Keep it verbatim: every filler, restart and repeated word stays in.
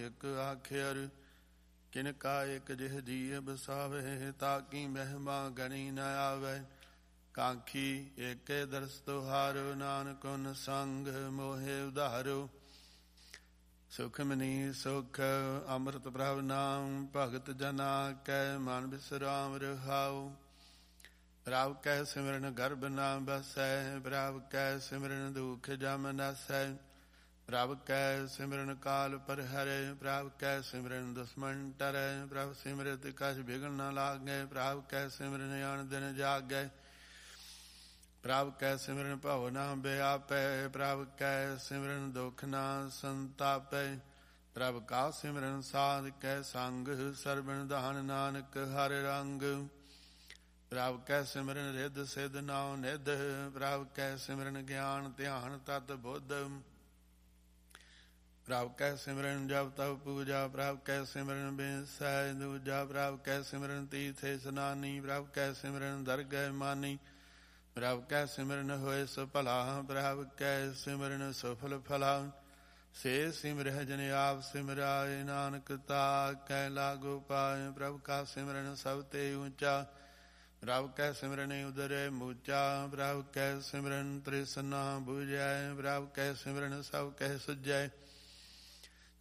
ਇੱਕ ਆਖਿਰ। ਕਿਨ ਕਾ ਇੱਕ ਜਿਹ ਜੀਅ ਬਸਾਵੇ, ਤਾਕੀ ਮਹਿਮਾ ਗਣੀ ਨ ਆਵੇ। ਕਾਂਖੀ ਏਕੇ ਦਰਸ ਤੁਹਾਰੋ, ਨਾਨਕ ਉਨ ਸੰਗ ਮੋਹਿ ਉਧਾਰੋ। ਸੁਖਮਨੀ ਸੁਖ ਅੰਮ੍ਰਿਤ ਪ੍ਰਭ ਨਾਮ, ਭਗਤ ਜਨਾ ਕੈ ਮਨ ਬਿਸਰਾਮ ਰਹਾਉ। ਪ੍ਰਭ ਕੈ ਸਿਮਰਨ ਗਰਭ ਨਾ ਬਸੈ, ਪ੍ਰਭ ਕੈ ਸਿਮਰਨ ਦੁਖ ਜਮ ਨਸੈ। ਪ੍ਰਭ ਕੈ ਸਿਮਰਨ ਕਾਲ ਪਰ ਹਰੈ, ਪ੍ਰਭ ਕੈ ਸਿਮਰਨ ਦੁਸ਼ਮਨ ਟਰੈ। ਪ੍ਰਭ ਸਿਮਰਤ ਕਛ ਬਿਘਨ ਨ ਲਾਗੈ, ਪ੍ਰਭ ਕੈ ਸਿਮਰਨ ਅਣ ਦਿਨ ਜਾਗੈ। ਪ੍ਰਭ ਕੈ ਸਿਮਰਨ ਭਉ ਨਾ ਵਿਆਪੈ, ਪ੍ਰਭ ਕੈ ਸਿਮਰਨ ਦੁਖ ਨਾ ਸੰਤਾਪੈ। ਪ੍ਰਭ ਕਾ ਸਿਮਰਨ ਸਾਧ ਕੈ ਸੰਗ, ਸਰਬਣ ਦਾਨ ਨਾਨਕ ਹਰ ਰੰਗ। ਪ੍ਰਭ ਕੈ ਸਿਮਰਨ ਰਿੱਧ ਸਿੱਧ ਨਾਉ ਨਿਧ, ਪ੍ਰਭ ਕੈ ਸਿਮਰਨ ਗਿਆਨ ਧਿਆਨ ਤਤ ਬੁੱਧ। ਪ੍ਰਭ ਕੈ ਸਿਮਰਨ ਜਪ ਤਪ ਪੂਜਾ, ਪ੍ਰਭ ਕੈ ਸਿਮਰਨ ਬਿਨਸੈ ਦੂਜਾ। ਪ੍ਰਭ ਕੈ ਸਿਮਰਨ ਤੀਰਥ ਇਸਨਾਨੀ, ਪ੍ਰਭ ਕੈ ਸਿਮਰਨ ਦਰਗਹਿ ਮਾਨੀ। ਪ੍ਰਭ ਕੈ ਸਿਮਰਨ ਹੋਏ ਸੁਭਲਾ, ਪ੍ਰਭ ਕੈ ਸਿਮਰਨ ਸੁਫਲ ਫਲਾ। ਸੇ ਸਿਮਰਹਿ ਜਨ ਆਪ ਸਿਮਰਾਏ, ਨਾਨਕ ਤਾ ਕੈ ਲਾਗੋ ਪਾਏ। ਪ੍ਰਭ ਕਾ ਸਿਮਰਨ ਸਭ ਤੇ ਊਚਾ, ਪ੍ਰਭ ਕੈ ਸਿਮਰਨ ਉਦਰੈ ਮੂਚਾ। ਪ੍ਰਭ ਕੈ ਸਿਮਰਨ ਤ੍ਰਿਸ਼ਨਾ ਬੁਝੈ, ਪ੍ਰਭ ਕੈ ਸਿਮਰਨ ਸਭ ਕਹਿ ਸੁਝੈ।